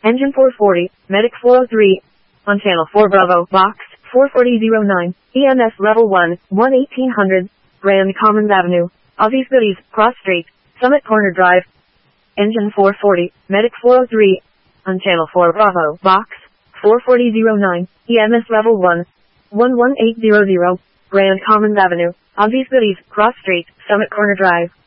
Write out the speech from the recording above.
Engine 440, Medic 403. On Channel 4 Bravo, Box 44009, EMS Level 1, 1800, Grand Commons Avenue, Aussie's Goodies, Cross Street, Summit Corner Drive. Engine 440, Medic 403. On Channel 4 Bravo, Box 44009, EMS Level 1, 11800, Grand Commons Avenue, Aussie's Goodies, Cross Street, Summit Corner Drive.